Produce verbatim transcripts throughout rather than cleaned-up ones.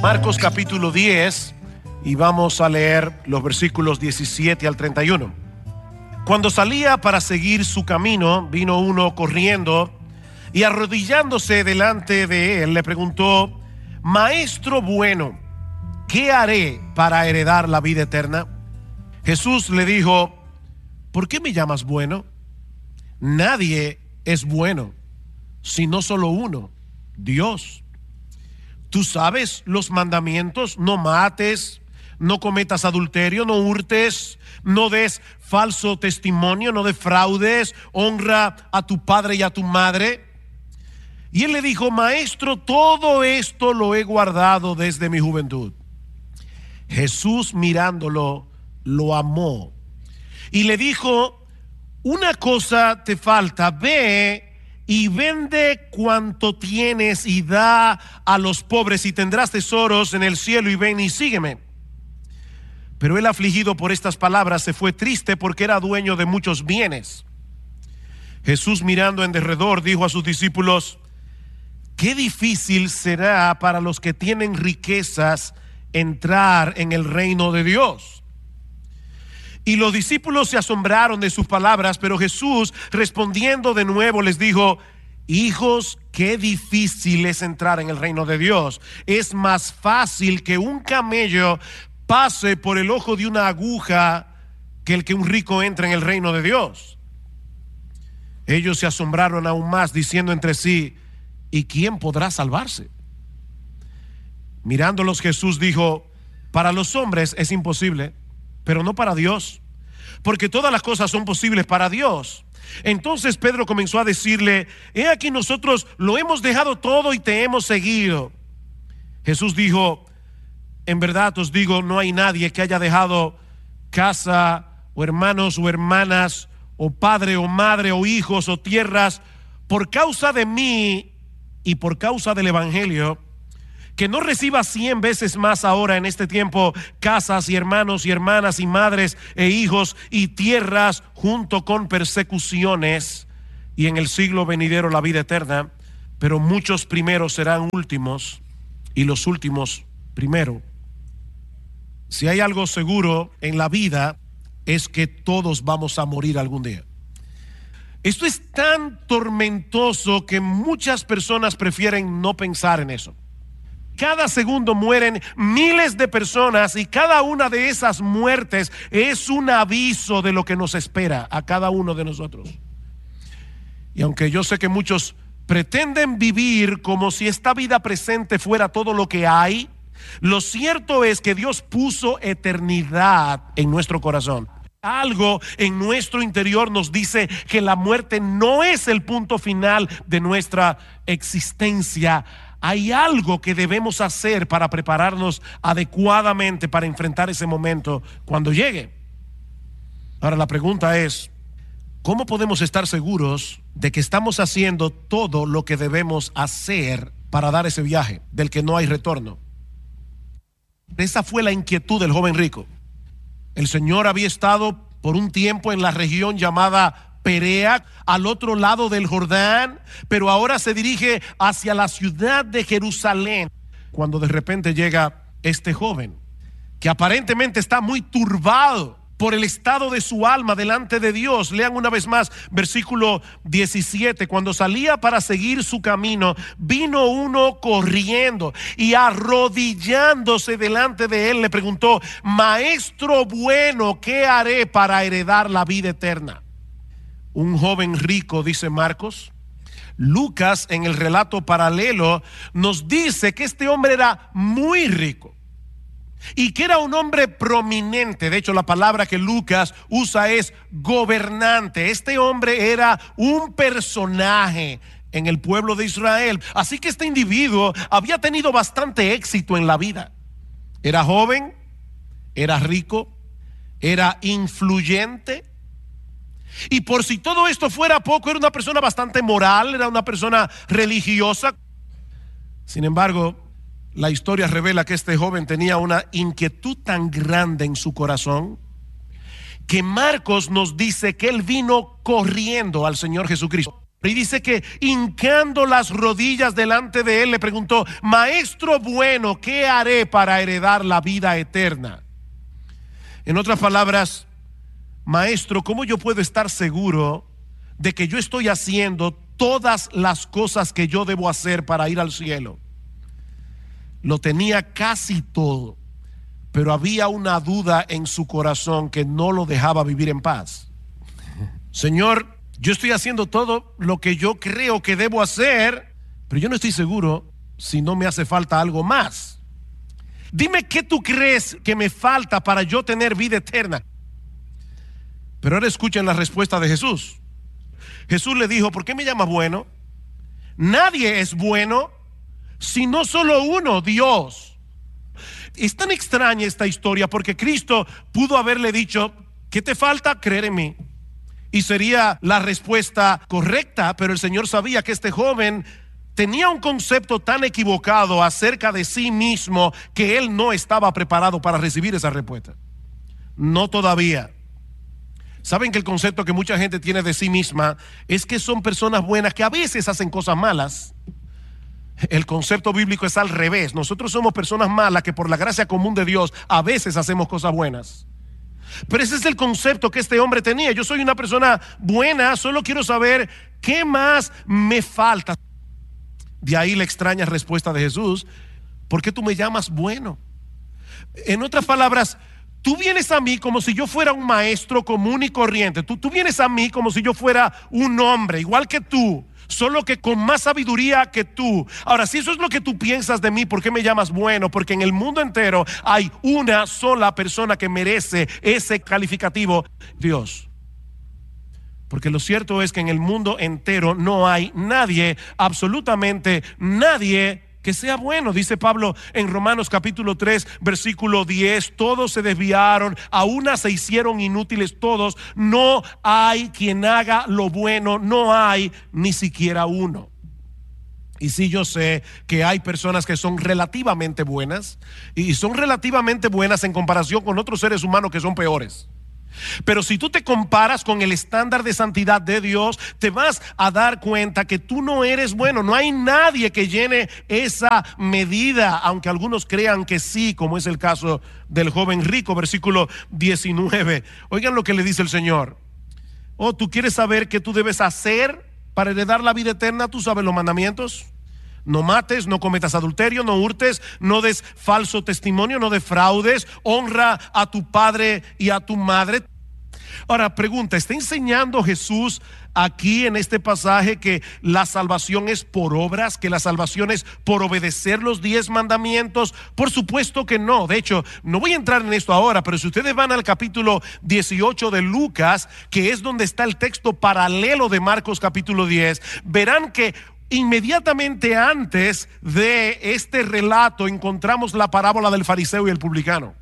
Marcos capítulo diez, y vamos a leer los versículos diecisiete al treinta y uno. Cuando salía para seguir su camino, vino uno corriendo y arrodillándose delante de él le preguntó: Maestro bueno, ¿qué haré para heredar la vida eterna? Jesús le dijo: ¿por qué me llamas bueno? Nadie es bueno, sino solo uno, Dios. Tú sabes los mandamientos: no mates, no cometas adulterio, no hurtes, no des falso testimonio, no defraudes, honra a tu padre y a tu madre. Y él le dijo: Maestro, todo esto lo he guardado desde mi juventud. Jesús, mirándolo, lo amó y le dijo: una cosa te falta, ve y vende cuanto tienes y da a los pobres y tendrás tesoros en el cielo, y ven y sígueme. Pero él, afligido por estas palabras, se fue triste porque era dueño de muchos bienes. Jesús, mirando en derredor, dijo a sus discípulos: qué difícil será para los que tienen riquezas entrar en el reino de Dios. Y los discípulos se asombraron de sus palabras, pero Jesús, respondiendo de nuevo, les dijo: hijos, qué difícil es entrar en el reino de Dios. Es más fácil que un camello pase por el ojo de una aguja que el que un rico entre en el reino de Dios. Ellos se asombraron aún más, diciendo entre sí: ¿y quién podrá salvarse? Mirándolos, Jesús dijo: para los hombres es imposible, pero no para Dios, porque todas las cosas son posibles para Dios. Entonces Pedro comenzó a decirle: he aquí, nosotros lo hemos dejado todo y te hemos seguido. Jesús dijo: en verdad os digo, no hay nadie que haya dejado casa o hermanos o hermanas o padre o madre o hijos o tierras por causa de mí y por causa del evangelio, que no reciba cien veces más ahora en este tiempo casas y hermanos y hermanas y madres e hijos y tierras, junto con persecuciones, y en el siglo venidero la vida eterna. Pero muchos primeros serán últimos y los últimos primero. Si hay algo seguro en la vida, es que todos vamos a morir algún día. Esto es tan tormentoso que muchas personas prefieren no pensar en eso. Cada segundo mueren miles de personas, y cada una de esas muertes es un aviso de lo que nos espera a cada uno de nosotros. Y aunque yo sé que muchos pretenden vivir como si esta vida presente fuera todo lo que hay, lo cierto es que Dios puso eternidad en nuestro corazón. Algo en nuestro interior nos dice que la muerte no es el punto final de nuestra existencia. Hay algo que debemos hacer para prepararnos adecuadamente para enfrentar ese momento cuando llegue. Ahora la pregunta es: ¿cómo podemos estar seguros de que estamos haciendo todo lo que debemos hacer para dar ese viaje del que no hay retorno? Esa fue la inquietud del joven rico. El Señor había estado por un tiempo en la región llamada Perea, al otro lado del Jordán, pero ahora se dirige hacia la ciudad de Jerusalén, cuando de repente llega este joven que aparentemente está muy turbado por el estado de su alma delante de Dios. Lean una vez más versículo diecisiete. Cuando salía para seguir su camino, vino uno corriendo y arrodillándose delante de él le preguntó: Maestro bueno, ¿qué haré para heredar la vida eterna? Un joven rico, dice Marcos. Lucas, en el relato paralelo, nos dice que este hombre era muy rico y que era un hombre prominente. De hecho, la palabra que Lucas usa es gobernante. Este hombre era un personaje en el pueblo de Israel. Así que este individuo había tenido bastante éxito en la vida. Era joven, era rico, era influyente. Y por si todo esto fuera poco, era una persona bastante moral, era una persona religiosa. Sin embargo, la historia revela que este joven tenía una inquietud tan grande en su corazón que Marcos nos dice que él vino corriendo al Señor Jesucristo. Y dice que hincando las rodillas delante de él le preguntó: Maestro bueno, ¿qué haré para heredar la vida eterna? En otras palabras, Maestro, ¿cómo yo puedo estar seguro de que yo estoy haciendo todas las cosas que yo debo hacer para ir al cielo? Lo tenía casi todo, pero había una duda en su corazón que no lo dejaba vivir en paz. Señor, yo estoy haciendo todo lo que yo creo que debo hacer, pero yo no estoy seguro si no me hace falta algo más. Dime qué tú crees que me falta para yo tener vida eterna. Pero ahora escuchen la respuesta de Jesús. Jesús le dijo: ¿por qué me llamas bueno? Nadie es bueno sino solo uno, Dios. Es tan extraña esta historia porque Cristo pudo haberle dicho: ¿qué te falta? Creer en mí. Y sería la respuesta correcta, pero el Señor sabía que este joven tenía un concepto tan equivocado acerca de sí mismo que él no estaba preparado para recibir esa respuesta. No todavía. Saben que el concepto que mucha gente tiene de sí misma es que son personas buenas que a veces hacen cosas malas. El concepto bíblico es al revés. Nosotros somos personas malas que por la gracia común de Dios a veces hacemos cosas buenas. Pero ese es el concepto que este hombre tenía. Yo soy una persona buena, solo quiero saber qué más me falta. De ahí la extraña respuesta de Jesús: ¿por qué tú me llamas bueno? En otras palabras, tú vienes a mí como si yo fuera un maestro común y corriente. Tú, tú vienes a mí como si yo fuera un hombre igual que tú, solo que con más sabiduría que tú. Ahora, si eso es lo que tú piensas de mí, ¿por qué me llamas bueno? Porque en el mundo entero hay una sola persona que merece ese calificativo: Dios. Porque lo cierto es que en el mundo entero no hay nadie, absolutamente nadie, que sea bueno. Dice Pablo en Romanos capítulo tres versículo diez: todos se desviaron, a una se hicieron inútiles todos, no hay quien haga lo bueno, no hay ni siquiera uno. Y sí, yo sé que hay personas que son relativamente buenas, y son relativamente buenas en comparación con otros seres humanos que son peores. Pero si tú te comparas con el estándar de santidad de Dios, te vas a dar cuenta que tú no eres bueno. No hay nadie que llene esa medida, aunque algunos crean que sí, como es el caso del joven rico, versículo diecinueve. Oigan lo que le dice el Señor: oh, ¿tú quieres saber qué tú debes hacer para heredar la vida eterna? Tú sabes los mandamientos: no mates, no cometas adulterio, no hurtes, no des falso testimonio, no defraudes, honra a tu padre y a tu madre. Ahora, pregunta: ¿está enseñando Jesús aquí en este pasaje que la salvación es por obras, que la salvación es por obedecer los diez mandamientos? Por supuesto que no. De hecho, no voy a entrar en esto ahora, pero si ustedes van al capítulo dieciocho de Lucas, que es donde está el texto paralelo de Marcos capítulo diez, verán que inmediatamente antes de este relato encontramos la parábola del fariseo y el publicano.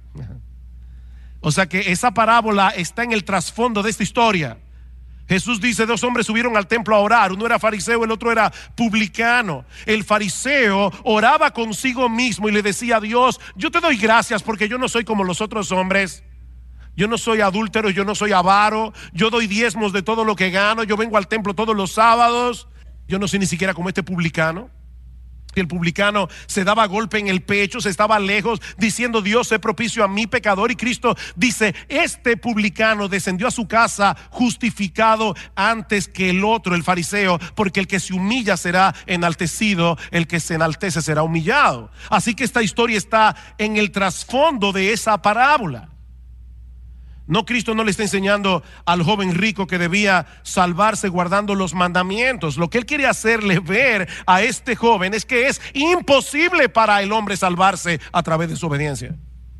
O sea que esa parábola está en el trasfondo de esta historia. Jesús dice: dos hombres subieron al templo a orar, uno era fariseo, el otro era publicano. El fariseo oraba consigo mismo y le decía a Dios: yo te doy gracias porque yo no soy como los otros hombres. Yo no soy adúltero, yo no soy avaro, yo doy diezmos de todo lo que gano, yo vengo al templo todos los sábados. Yo no soy ni siquiera como este publicano. El publicano se daba golpe en el pecho, se estaba lejos, diciendo: Dios, sé propicio a mi pecador. Y Cristo dice: este publicano descendió a su casa justificado antes que el otro, el fariseo, porque el que se humilla será enaltecido, el que se enaltece será humillado. Así que esta historia está en el trasfondo de esa parábola. No, Cristo no le está enseñando al joven rico que debía salvarse guardando los mandamientos. Lo que él quiere hacerle ver a este joven es que es imposible para el hombre salvarse a través de su obediencia.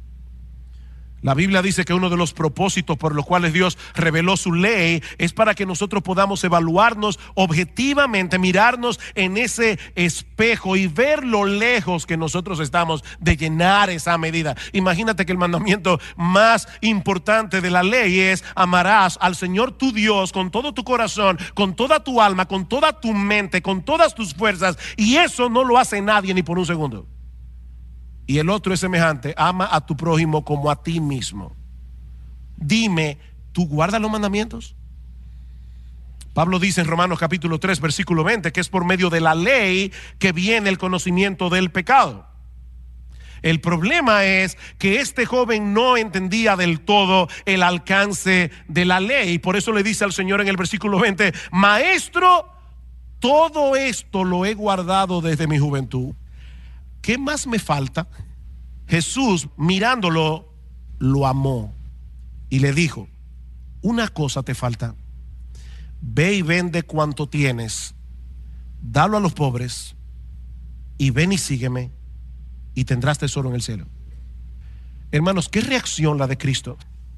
La Biblia dice que uno de los propósitos por los cuales Dios reveló su ley es para que nosotros podamos evaluarnos objetivamente, mirarnos en ese espejo y ver lo lejos que nosotros estamos de llenar esa medida. Imagínate que el mandamiento más importante de la ley es: amarás al Señor tu Dios con todo tu corazón, con toda tu alma, con toda tu mente, con todas tus fuerzas. Y eso no lo hace nadie ni por un segundo. Y el otro es semejante: ama a tu prójimo como a ti mismo. Dime, ¿tú guardas los mandamientos? Pablo dice en Romanos capítulo tres versículo veinte que es por medio de la ley que viene el conocimiento del pecado. El problema es que este joven no entendía del todo el alcance de la ley. Por eso le dice al Señor en el versículo veinte: Maestro, todo esto lo he guardado desde mi juventud. ¿Qué más me falta? Jesús, mirándolo, lo amó y le dijo: una cosa te falta. Ve y vende cuanto tienes, dalo a los pobres, y ven y sígueme, y tendrás tesoro en el cielo. Hermanos, ¿qué reacción la de Cristo?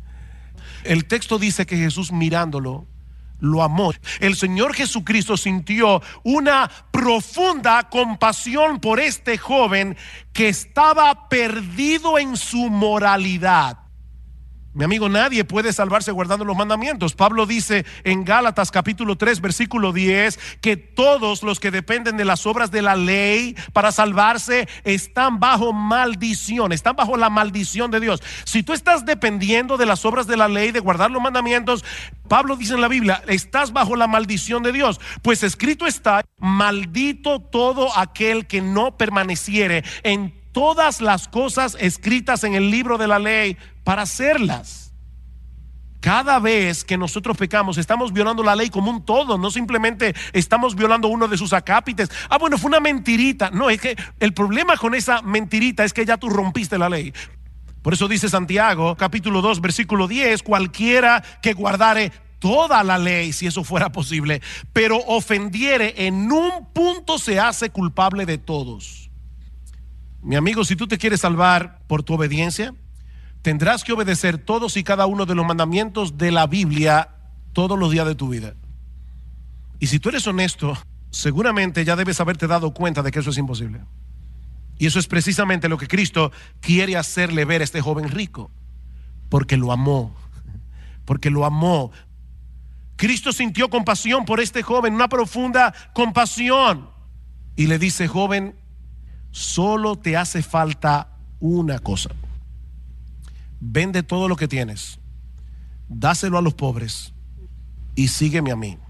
El texto dice que Jesús, mirándolo, lo amó. El Señor Jesucristo sintió una profunda compasión por este joven que estaba perdido en su moralidad. Mi amigo, nadie puede salvarse guardando los mandamientos. Pablo dice en Gálatas capítulo tres versículo diez que todos los que dependen de las obras de la ley para salvarse están bajo maldición, están bajo la maldición de Dios. Si tú estás dependiendo de las obras de la ley, de guardar los mandamientos, Pablo dice en la Biblia, estás bajo la maldición de Dios. Pues escrito está: maldito todo aquel que no permaneciere en todas las cosas escritas en el libro de la ley para hacerlas. Cada vez que nosotros pecamos, estamos violando la ley como un todo. No simplemente estamos violando uno de sus acápites. Ah, bueno, fue una mentirita. No, es que el problema con esa mentirita es que ya tú rompiste la ley. Por eso dice Santiago capítulo dos versículo diez: cualquiera que guardare toda la ley, si eso fuera posible, pero ofendiere en un punto, se hace culpable de todos. Mi amigo, si tú te quieres salvar por tu obediencia, tendrás que obedecer todos y cada uno de los mandamientos de la Biblia todos los días de tu vida. Y si tú eres honesto, seguramente ya debes haberte dado cuenta de que eso es imposible. Y eso es precisamente lo que Cristo quiere hacerle ver a este joven rico, porque lo amó, porque lo amó. Cristo sintió compasión por este joven, una profunda compasión, y le dice: joven, solo te hace falta una cosa. Vende todo lo que tienes, dáselo a los pobres y sígueme a mí.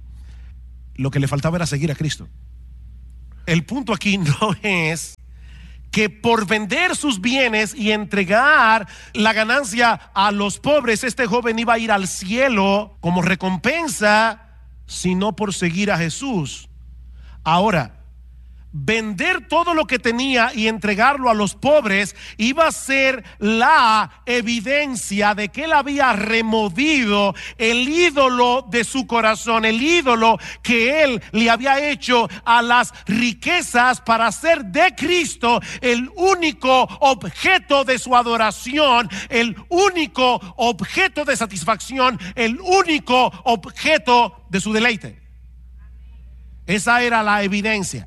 Lo que le faltaba era seguir a Cristo. El punto aquí no es que por vender sus bienes y entregar la ganancia a los pobres, este joven iba a ir al cielo como recompensa, sino por seguir a Jesús. Ahora, vender todo lo que tenía y entregarlo a los pobres iba a ser la evidencia de que él había removido el ídolo de su corazón, el ídolo que él le había hecho a las riquezas, para hacer de Cristo el único objeto de su adoración, el único objeto de satisfacción, el único objeto de su deleite. Esa era la evidencia.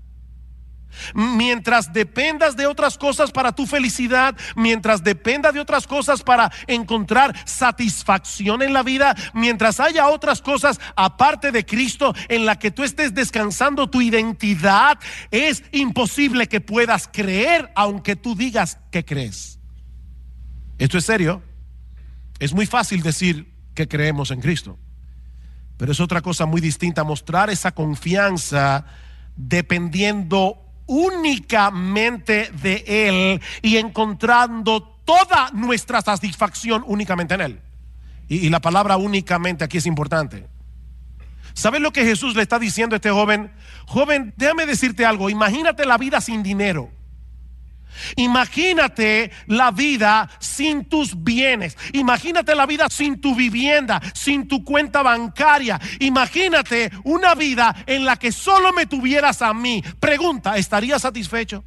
Mientras dependas de otras cosas para tu felicidad, mientras dependas de otras cosas para encontrar satisfacción en la vida, mientras haya otras cosas aparte de Cristo en la que tú estés descansando tu identidad, es imposible que puedas creer aunque tú digas que crees. Esto es serio. Es muy fácil decir que creemos en Cristo, pero es otra cosa muy distinta mostrar esa confianza dependiendo únicamente de Él y encontrando toda nuestra satisfacción únicamente en Él. Y, y la palabra únicamente aquí es importante. ¿Sabes lo que Jesús le está diciendo a este joven? Joven, déjame decirte algo. Imagínate la vida sin dinero. Imagínate la vida sin tus bienes. Imagínate la vida sin tu vivienda, sin tu cuenta bancaria. Imagínate una vida en la que solo me tuvieras a mí. Pregunta, ¿estarías satisfecho?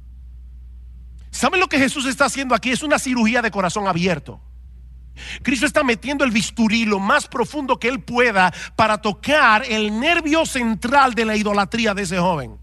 ¿Saben lo que Jesús está haciendo aquí? Es una cirugía de corazón abierto. Cristo está metiendo el bisturí lo más profundo que él pueda para tocar el nervio central de la idolatría de ese joven.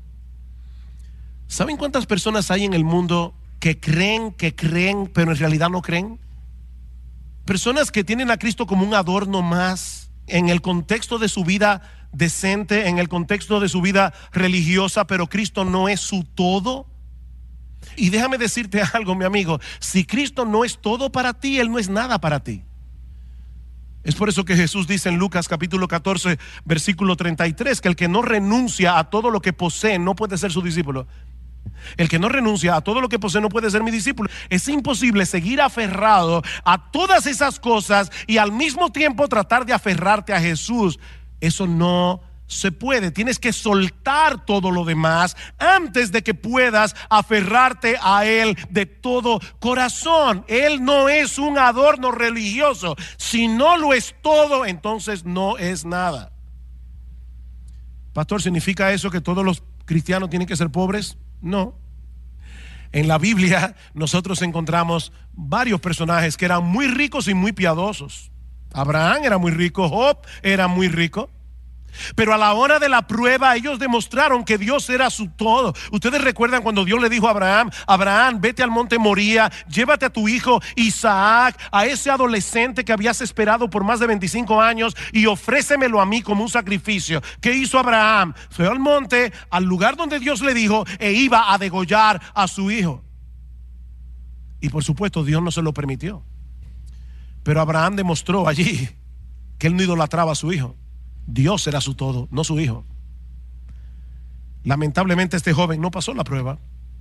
¿Saben cuántas personas hay en el mundo que creen, que creen, pero en realidad no creen? Personas que tienen a Cristo como un adorno más en el contexto de su vida decente, en el contexto de su vida religiosa, pero Cristo no es su todo. Y déjame decirte algo, mi amigo, si Cristo no es todo para ti, Él no es nada para ti. Es por eso que Jesús dice en Lucas capítulo catorce, versículo treinta y tres, que el que no renuncia a todo lo que posee no puede ser su discípulo. El que no renuncia a todo lo que posee no puede ser mi discípulo. Es imposible seguir aferrado a todas esas cosas y al mismo tiempo tratar de aferrarte a Jesús. Eso no se puede. Tienes que soltar todo lo demás antes de que puedas aferrarte a Él de todo corazón. Él no es un adorno religioso. Si no lo es todo, entonces no es nada. Pastor, ¿significa eso que todos los cristianos tienen que ser pobres? No. En la Biblia nosotros encontramos varios personajes que eran muy ricos y muy piadosos. Abraham era muy rico, Job era muy rico. Pero a la hora de la prueba ellos demostraron que Dios era su todo. Ustedes recuerdan cuando Dios le dijo a Abraham: Abraham, vete al monte Moría, llévate a tu hijo Isaac, a ese adolescente que habías esperado por más de veinticinco años, y ofrécemelo a mí como un sacrificio. ¿Qué hizo Abraham? Fue al monte, al lugar donde Dios le dijo, e iba a degollar a su hijo. Y por supuesto Dios no se lo permitió. Pero Abraham demostró allí que él no idolatraba a su hijo. Dios era su todo, no su hijo. Lamentablemente este joven no pasó la prueba.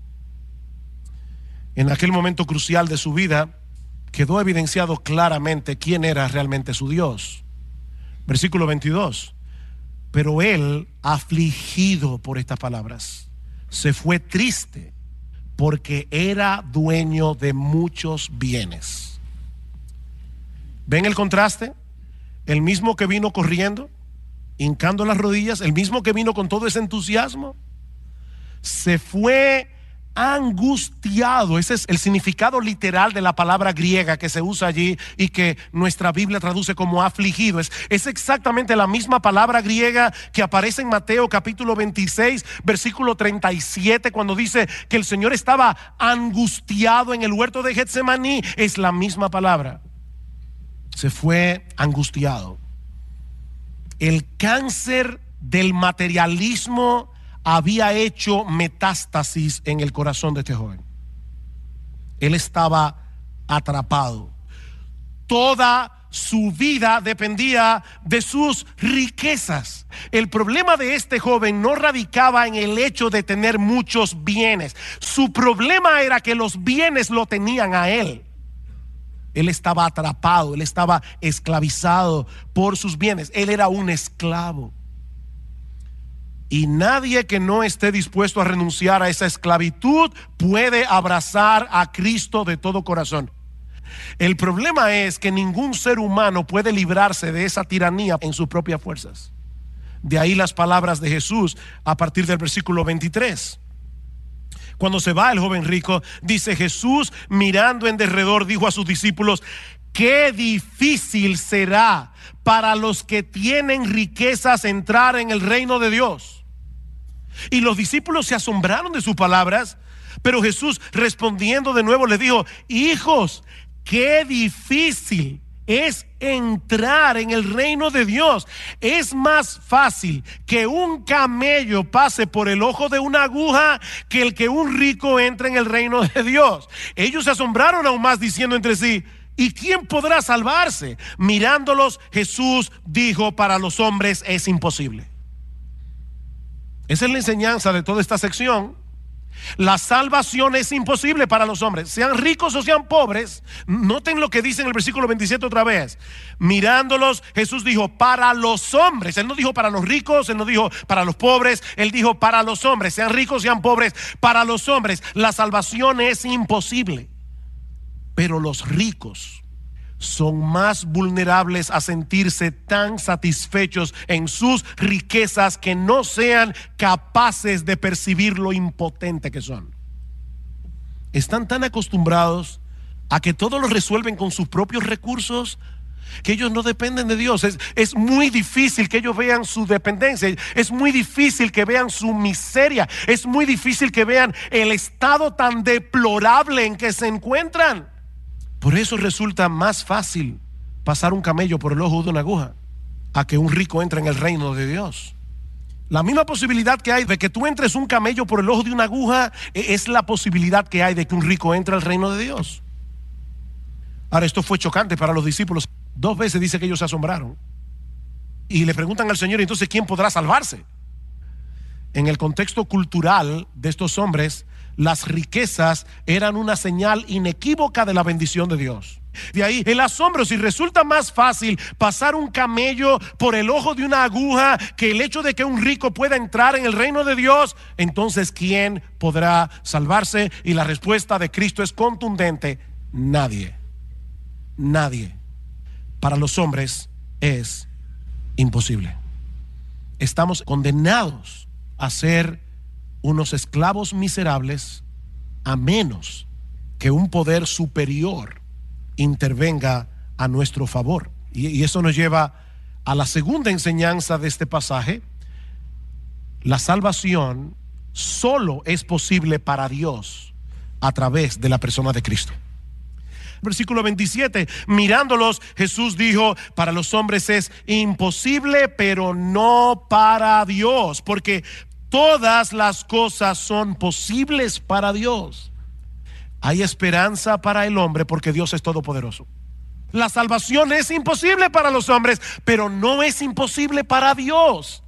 En aquel momento crucial de su vida quedó evidenciado claramente quién era realmente su Dios. Versículo veintidós. Pero él, afligido por estas palabras, se fue triste porque era dueño de muchos bienes. ¿Ven el contraste? El mismo que vino corriendo, hincando las rodillas, el mismo que vino con todo ese entusiasmo, se fue angustiado. Ese es el significado literal de la palabra griega que se usa allí y que nuestra Biblia traduce como afligido. Es, es exactamente la misma palabra griega que aparece en Mateo capítulo veintiséis, versículo treinta y siete, cuando dice que el Señor estaba angustiado en el huerto de Getsemaní. Es la misma palabra. Se fue angustiado. El cáncer del materialismo había hecho metástasis en el corazón de este joven. Él estaba atrapado. Toda su vida dependía de sus riquezas. El problema de este joven no radicaba en el hecho de tener muchos bienes. Su problema era que los bienes lo tenían a él. Él estaba atrapado, él estaba esclavizado por sus bienes. Él era un esclavo. Y nadie que no esté dispuesto a renunciar a esa esclavitud puede abrazar a Cristo de todo corazón. El problema es que ningún ser humano puede librarse de esa tiranía en sus propias fuerzas. De ahí las palabras de Jesús a partir del versículo veintitrés. Cuando se va el joven rico, dice: Jesús, mirando en derredor, dijo a sus discípulos: qué difícil será para los que tienen riquezas entrar en el reino de Dios. Y los discípulos se asombraron de sus palabras, pero Jesús, respondiendo de nuevo, les dijo: hijos, qué difícil es entrar en el reino de Dios. Es más fácil que un camello pase por el ojo de una aguja que el que un rico entre en el reino de Dios. Ellos se asombraron aún más, diciendo entre sí: ¿y quién podrá salvarse? Mirándolos, Jesús dijo: para los hombres es imposible. Esa es la enseñanza de toda esta sección. La salvación es imposible para los hombres, sean ricos o sean pobres. Noten lo que dice en el versículo veintisiete otra vez. Mirándolos, Jesús dijo: para los hombres. Él no dijo para los ricos, él no dijo para los pobres, él dijo para los hombres, sean ricos, sean pobres. Para los hombres la salvación es imposible. Pero los ricos son más vulnerables a sentirse tan satisfechos en sus riquezas que no sean capaces de percibir lo impotente que son. Están tan acostumbrados a que todo lo resuelven con sus propios recursos que ellos no dependen de Dios. Es, es muy difícil que ellos vean su dependencia. Es muy difícil que vean su miseria. Es muy difícil que vean el estado tan deplorable en que se encuentran. Por eso resulta más fácil pasar un camello por el ojo de una aguja a que un rico entre en el reino de Dios. La misma posibilidad que hay de que tú entres un camello por el ojo de una aguja es la posibilidad que hay de que un rico entre al reino de Dios. Ahora, esto fue chocante para los discípulos. Dos veces dice que ellos se asombraron. Y le preguntan al Señor, entonces, ¿quién podrá salvarse? En el contexto cultural de estos hombres, las riquezas eran una señal inequívoca de la bendición de Dios. De ahí el asombro. Si resulta más fácil pasar un camello por el ojo de una aguja que el hecho de que un rico pueda entrar en el reino de Dios, entonces ¿quién podrá salvarse? Y la respuesta de Cristo es contundente: nadie. Nadie. Para los hombres es imposible. Estamos condenados a ser unos esclavos miserables, a menos que un poder superior intervenga a nuestro favor. Y, y eso nos lleva a la segunda enseñanza de este pasaje. La salvación solo es posible para Dios a través de la persona de Cristo. Versículo veintisiete, mirándolos, Jesús dijo: para los hombres es imposible, pero no para Dios, porque todas las cosas son posibles para Dios. Hay esperanza para el hombre porque Dios es todopoderoso. La salvación es imposible para los hombres, pero no es imposible para Dios.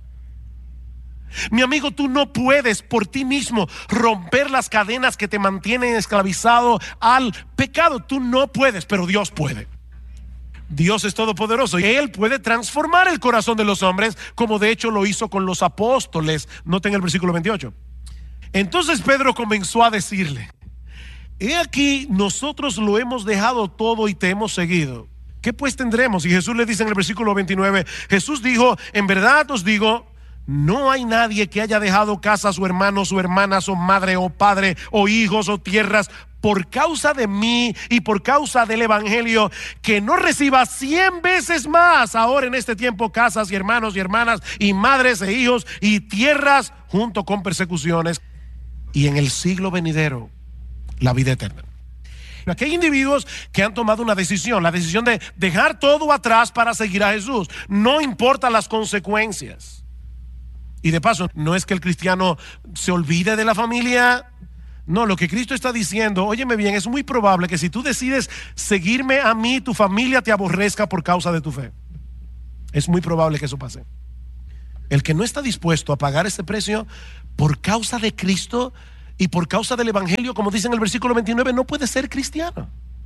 Mi amigo, tú no puedes por ti mismo romper las cadenas que te mantienen esclavizado al pecado. Tú no puedes, pero Dios puede. Dios es todopoderoso y Él puede transformar el corazón de los hombres, como de hecho lo hizo con los apóstoles. Noten el versículo veintiocho. Entonces Pedro comenzó a decirle: he aquí, nosotros lo hemos dejado todo y te hemos seguido. ¿Qué pues tendremos? Y Jesús le dice en el versículo veintinueve, Jesús dijo: en verdad os digo, no hay nadie que haya dejado casa, su hermano, su hermana, su madre o padre o hijos o tierras por causa de mí y por causa del evangelio, que no reciba cien veces más ahora en este tiempo casas y hermanos y hermanas y madres e hijos y tierras junto con persecuciones, y en el siglo venidero la vida eterna. Aquí hay individuos que han tomado una decisión, la decisión de dejar todo atrás para seguir a Jesús, no importa las consecuencias. Y de paso, no es que el cristiano se olvide de la familia. No, lo que Cristo está diciendo, óyeme bien, es muy probable que si tú decides seguirme a mí, tu familia te aborrezca por causa de tu fe. Es muy probable que eso pase. El que no está dispuesto a pagar ese precio por causa de Cristo y por causa del evangelio, como dice en el versículo veintinueve, no puede ser cristiano.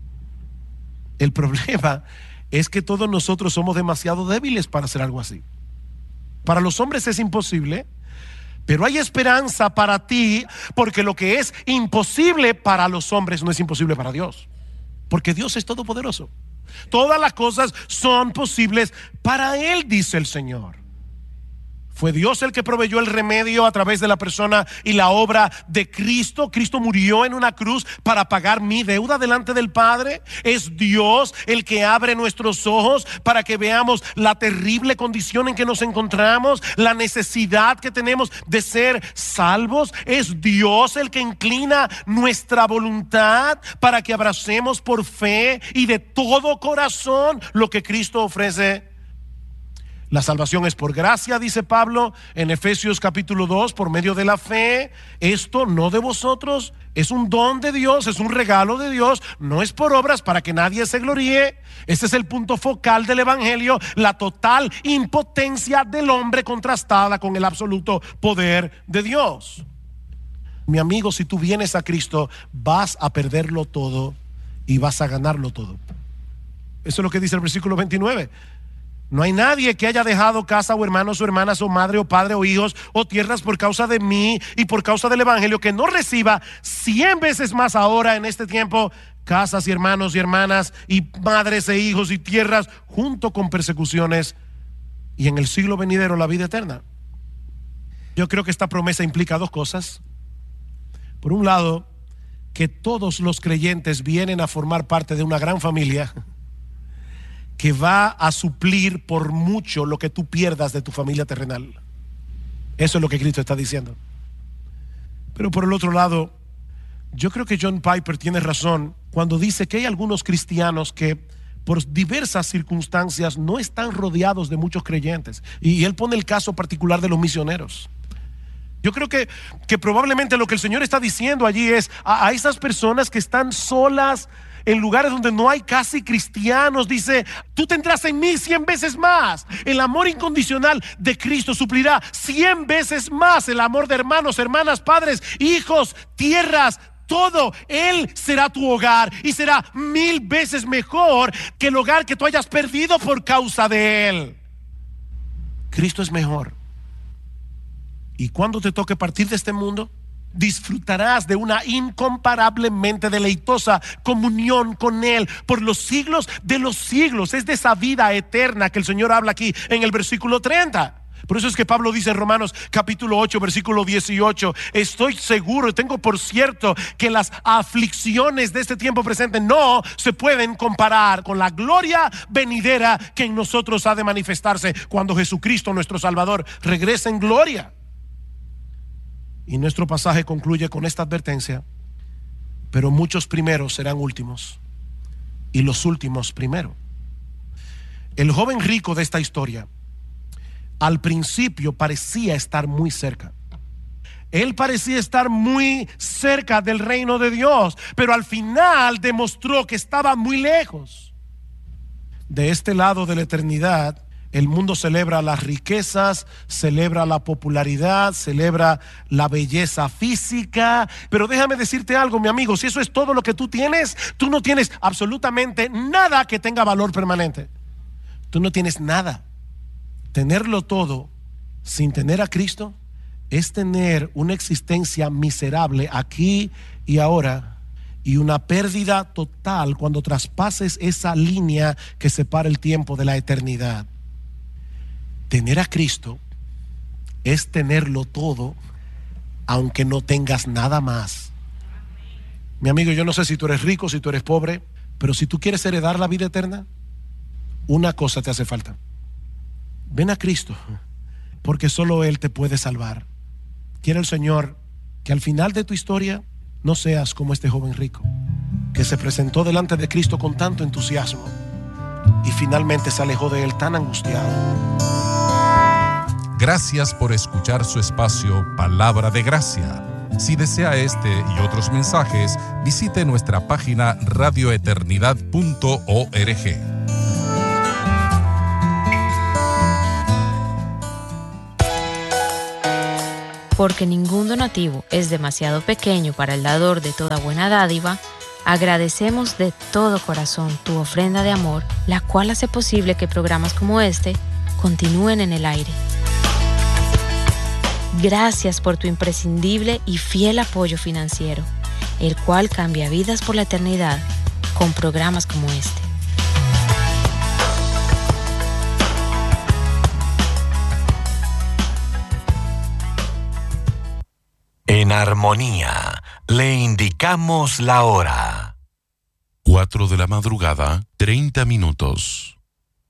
El problema es que todos nosotros somos demasiado débiles para hacer algo así. Para los hombres es imposible, pero hay esperanza para ti, porque lo que es imposible para los hombres no es imposible para Dios, porque Dios es todopoderoso. Todas las cosas son posibles para Él, dice el Señor. Fue Dios el que proveyó el remedio a través de la persona y la obra de Cristo. Cristo murió en una cruz para pagar mi deuda delante del Padre. Es Dios el que abre nuestros ojos para que veamos la terrible condición en que nos encontramos, la necesidad que tenemos de ser salvos. Es Dios el que inclina nuestra voluntad para que abracemos por fe y de todo corazón lo que Cristo ofrece. La salvación es por gracia, dice Pablo en Efesios capítulo dos, por medio de la fe. Esto no de vosotros, es un don de Dios, es un regalo de Dios, no es por obras para que nadie se gloríe. Ese es el punto focal del evangelio, la total impotencia del hombre contrastada con el absoluto poder de Dios. Mi amigo, si tú vienes a Cristo, vas a perderlo todo y vas a ganarlo todo. Eso es lo que dice el versículo veintinueve. No hay nadie que haya dejado casa o hermanos o hermanas o madre o padre o hijos o tierras por causa de mí y por causa del evangelio, que no reciba cien veces más ahora en este tiempo casas y hermanos y hermanas y madres e hijos y tierras junto con persecuciones, y en el siglo venidero la vida eterna. Yo creo que esta promesa implica dos cosas. Por un lado, que todos los creyentes vienen a formar parte de una gran familia que va a suplir por mucho lo que tú pierdas de tu familia terrenal. Eso es lo que Cristo está diciendo. Pero por el otro lado, yo creo que John Piper tiene razón cuando dice que hay algunos cristianos que por diversas circunstancias no están rodeados de muchos creyentes. Y él pone el caso particular de los misioneros. Yo creo que, que probablemente lo que el Señor está diciendo allí es a, a esas personas que están solas en lugares donde no hay casi cristianos, dice, tú tendrás en mí cien veces más. El amor incondicional de Cristo suplirá cien veces más el amor de hermanos, hermanas, padres, hijos, tierras, todo. Él será tu hogar y será mil veces mejor que el hogar que tú hayas perdido por causa de Él. Cristo es mejor. Y cuando te toque partir de este mundo, disfrutarás de una incomparablemente deleitosa comunión con Él por los siglos de los siglos. Es de esa vida eterna que el Señor habla aquí en el versículo treinta. Por eso es que Pablo dice en Romanos capítulo ocho versículo dieciocho: estoy seguro y tengo por cierto que las aflicciones de este tiempo presente no se pueden comparar con la gloria venidera que en nosotros ha de manifestarse cuando Jesucristo nuestro Salvador regrese en gloria. Y nuestro pasaje concluye con esta advertencia: pero muchos primeros serán últimos y los últimos primero. El joven rico de esta historia al principio parecía estar muy cerca. Él parecía estar muy cerca del reino de Dios, pero al final demostró que estaba muy lejos. De este lado de la eternidad, el mundo celebra las riquezas, celebra la popularidad, celebra la belleza física. Pero déjame decirte algo, mi amigo, si eso es todo lo que tú tienes, tú no tienes absolutamente nada que tenga valor permanente. Tú no tienes nada. Tenerlo todo sin tener a Cristo es tener una existencia miserable aquí y ahora, y una pérdida total cuando traspases esa línea que separa el tiempo de la eternidad. Tener a Cristo es tenerlo todo, aunque no tengas nada más. Mi amigo, yo no sé si tú eres rico, si tú eres pobre, pero si tú quieres heredar la vida eterna, una cosa te hace falta: ven a Cristo, porque solo Él te puede salvar. Quiere el Señor que al final de tu historia no seas como este joven rico, que se presentó delante de Cristo con tanto entusiasmo y finalmente se alejó de Él tan angustiado. Gracias por escuchar su espacio Palabra de Gracia. Si desea este y otros mensajes, visite nuestra página radio eternidad punto org. Porque ningún donativo es demasiado pequeño para el dador de toda buena dádiva, agradecemos de todo corazón tu ofrenda de amor, la cual hace posible que programas como este continúen en el aire. Gracias por tu imprescindible y fiel apoyo financiero, el cual cambia vidas por la eternidad con programas como este. En armonía, le indicamos la hora. Cuatro de la madrugada, treinta minutos.